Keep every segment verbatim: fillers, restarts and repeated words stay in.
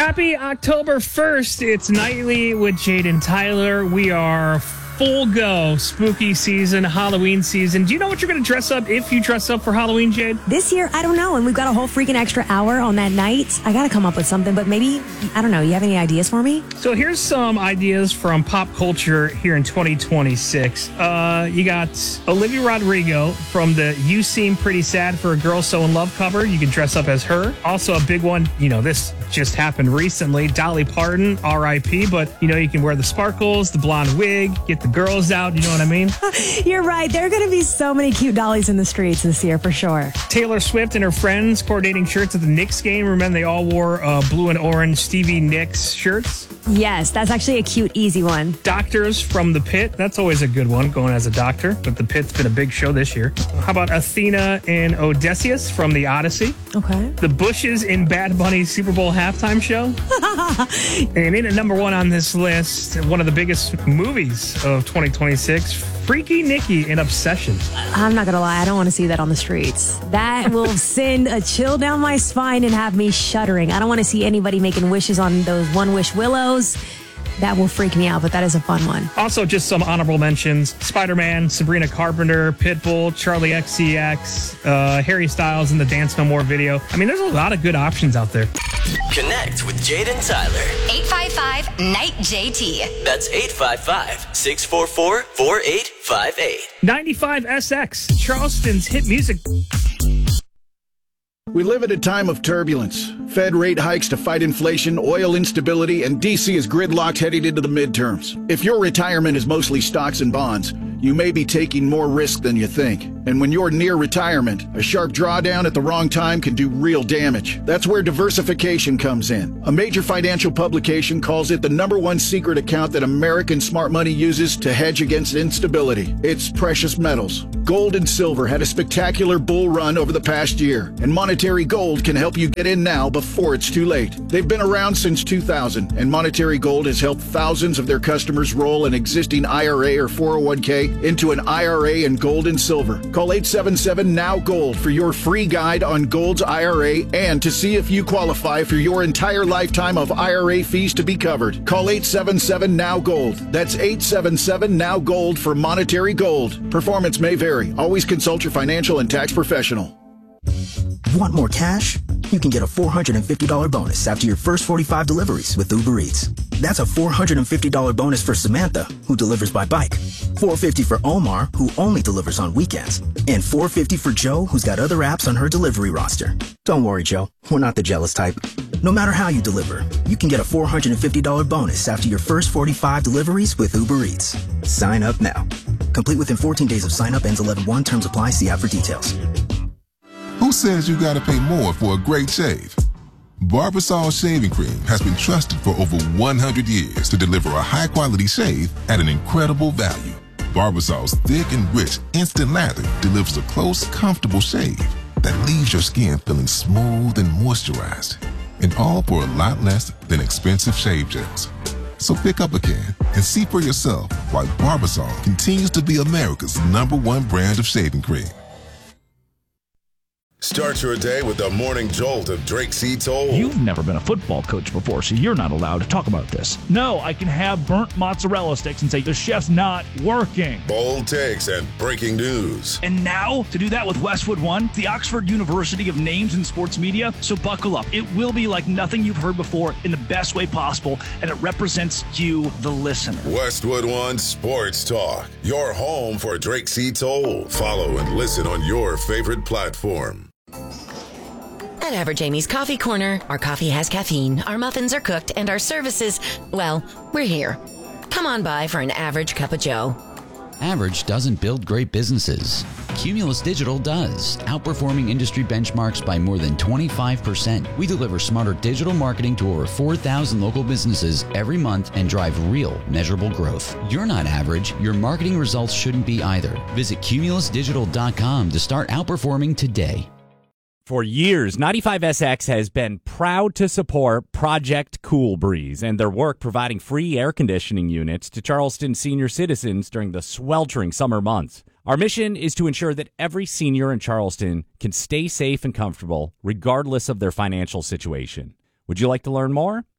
Happy October first. It's Nightly with Jade and Tyler. We are full go. Spooky season, Halloween season. Do you know what you're going to dress up if you dress up for Halloween, Jade? This year, I don't know. And we've got a whole freaking extra hour on that night. I got to come up with something, but maybe, I don't know. You have any ideas for me? So here's some ideas from pop culture here in twenty twenty-six. Uh, you got Olivia Rodrigo from the You Seem Pretty Sad for a Girl So in Love cover. You can dress up as her. Also a big one, you know, this just happened recently. Dolly Parton, R I P, but, you know, you can wear the sparkles, the blonde wig, get the girls out, you know what I mean? You're right. There are going to be so many cute dollies in the streets this year for sure. Taylor Swift and her friends coordinating shirts at the Knicks game. Remember, they all wore uh, blue and orange Stevie Nicks shirts? Yes, that's actually a cute, easy one. Doctors from The Pit. That's always a good one, going as a doctor. But The Pit's been a big show this year. How about Athena and Odysseus from The Odyssey? Okay. The Bushes in Bad Bunny's Super Bowl halftime show. And in at number one on this list, one of the biggest movies of twenty twenty-six, Freaky Nicky in Obsession. I'm not going to lie. I don't want to see that on the streets. That will send a chill down my spine and have me shuddering. I don't want to see anybody making wishes on those one-wish willows. That will freak me out, but that is a fun one. Also, just some honorable mentions. Spider-Man, Sabrina Carpenter, Pitbull, Charlie X C X, uh, Harry Styles in the Dance No More video. I mean, there's a lot of good options out there. Connect with Jade and Tyler. eight five five, N I G H J T. That's eight five five, six four four, four eight five eight. ninety-five S X, Charleston's hit music. We live at a time of turbulence. Fed rate hikes to fight inflation, oil instability, and D C is gridlocked heading into the midterms. If your retirement is mostly stocks and bonds, you may be taking more risk than you think. And when you're near retirement, a sharp drawdown at the wrong time can do real damage. That's where diversification comes in. A major financial publication calls it the number one secret account that American smart money uses to hedge against instability. It's precious metals. Gold and silver had a spectacular bull run over the past year, and Monetary Gold can help you get in now before it's too late. They've been around since two thousand, and Monetary Gold has helped thousands of their customers roll an existing I R A or four oh one k into an I R A in gold and silver. Call eight seven seven, N O W Gold for your free guide on Gold's I R A and to see if you qualify for your entire lifetime of I R A fees to be covered. Call eight seven seven, N O W Gold. That's eight seven seven, N O W Gold for Monetary Gold. Performance may vary. Always consult your financial and tax professional. Want more cash? You can get a four hundred fifty dollars bonus after your first forty-five deliveries with Uber Eats. That's a four hundred fifty dollars bonus for Samantha, who delivers by bike, four hundred fifty dollars for Omar, who only delivers on weekends, and four hundred fifty dollars for Joe, who's got other apps on her delivery roster. Don't worry, Joe. We're not the jealous type. No matter how you deliver, you can get a four hundred fifty dollars bonus after your first forty-five deliveries with Uber Eats. Sign up now. Complete within fourteen days of sign up. Ends eleven one. Terms apply. See app for details. Who says you gotta pay more for a great shave? Barbasol Shaving Cream has been trusted for over one hundred years to deliver a high-quality shave at an incredible value. Barbasol's thick and rich instant lather delivers a close, comfortable shave that leaves your skin feeling smooth and moisturized, and all for a lot less than expensive shave gels. So pick up a can and see for yourself why Barbasol continues to be America's number one brand of shaving cream. Start your day with the morning jolt of Drake C. Toll. You've never been a football coach before, so you're not allowed to talk about this. No, I can have burnt mozzarella sticks and say the chef's not working. Bold takes and breaking news. And now, to do that with Westwood One, the Oxford University of Names in Sports Media. So buckle up. It will be like nothing you've heard before in the best way possible, and it represents you, the listener. Westwood One Sports Talk, your home for Drake C. Toll. Follow and listen on your favorite platform. At Average Amy's Coffee Corner, our coffee has caffeine, our muffins are cooked, and our services, well, we're here. Come on by for an average cup of joe. Average doesn't build great businesses. Cumulus Digital does, outperforming industry benchmarks by more than twenty-five percent. We deliver smarter digital marketing to over four thousand local businesses every month and drive real, measurable growth. You're not average. Your marketing results shouldn't be either. Visit cumulus digital dot com to start outperforming today. For years, ninety-five S X has been proud to support Project Cool Breeze and their work providing free air conditioning units to Charleston senior citizens during the sweltering summer months. Our mission is to ensure that every senior in Charleston can stay safe and comfortable regardless of their financial situation. Would you like to learn more?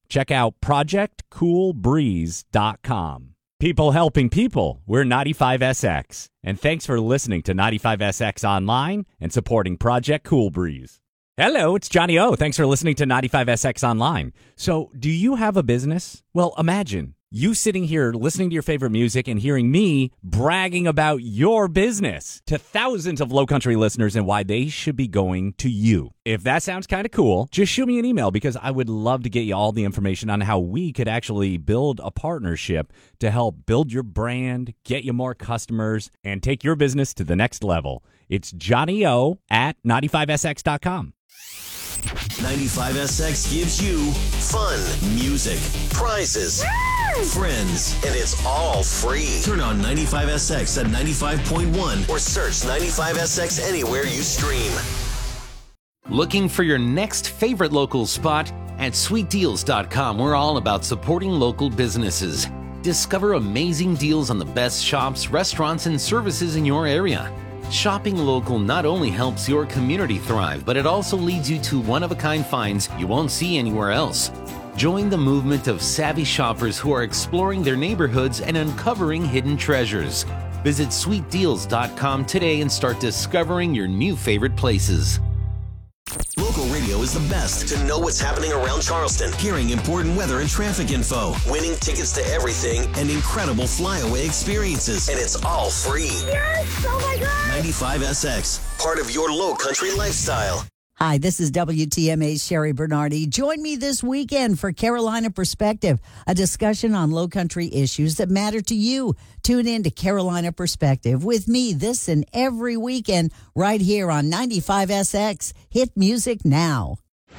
Check out project cool breeze dot com. People helping people. We're ninety-five S X. And thanks for listening to ninety-five S X Online and supporting Project Cool Breeze. Hello, it's Johnny O. Thanks for listening to ninety-five S X Online. So, do you have a business? Well, imagine you sitting here listening to your favorite music and hearing me bragging about your business to thousands of Low Country listeners and why they should be going to you. If that sounds kind of cool, just shoot me an email because I would love to get you all the information on how we could actually build a partnership to help build your brand, get you more customers, and take your business to the next level. It's Johnny O at ninety-five S X dot com. ninety-five S X gives you fun, music, prizes, friends, and it's all free. Turn on ninety-five S X at ninety-five point one or search ninety-five S X anywhere you stream. Looking for your next favorite local spot? At sweet deals dot com, we're all about supporting local businesses. Discover amazing deals on the best shops, restaurants, and services in your area. Shopping local not only helps your community thrive, but it also leads you to one-of-a-kind finds you won't see anywhere else. Join the movement of savvy shoppers who are exploring their neighborhoods and uncovering hidden treasures. Visit sweet deals dot com today and start discovering your new favorite places. Local radio is the best to know what's happening around Charleston, hearing important weather and traffic info, winning tickets to everything, and incredible flyaway experiences. And it's all free. Yes! Oh my God! ninety-five S X, part of your Low Country lifestyle. Hi, this is W T M A's Sherry Bernardi. Join me this weekend for Carolina Perspective, a discussion on Low Country issues that matter to you. Tune in to Carolina Perspective with me this and every weekend right here on ninety-five S X. Hit music now.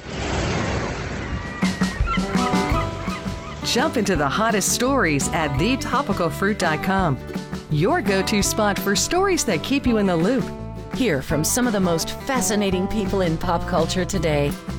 Jump into the hottest stories at the topical fruit dot com. Your go-to spot for stories that keep you in the loop. Hear from some of the most fascinating people in pop culture today